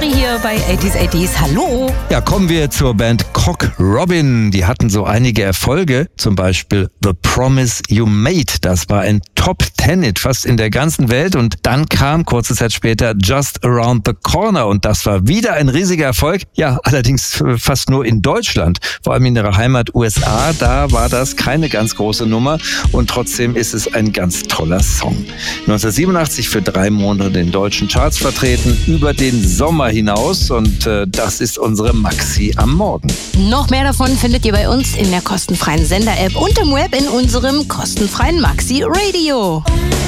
Stefanie hier bei 80s. Hallo. Ja, kommen wir zur Band Cock Robin. Die hatten so einige Erfolge, zum Beispiel The Promise You Made. Das war ein Top-10-Hit fast in der ganzen Welt. Und dann kam kurze Zeit später Just Around the Corner. Und das war wieder ein riesiger Erfolg. Ja, allerdings fast nur in Deutschland. Vor allem in ihrer Heimat USA, da war das keine ganz große Nummer. Und trotzdem ist es ein ganz toller Song. 1987 für 3 Monate in den deutschen Charts vertreten, über den Sommer hinaus. Und das ist unsere Maxi am Morgen. Noch mehr davon findet ihr bei uns in der kostenfreien Sender-App und im Web in unserem kostenfreien Maxi Radio.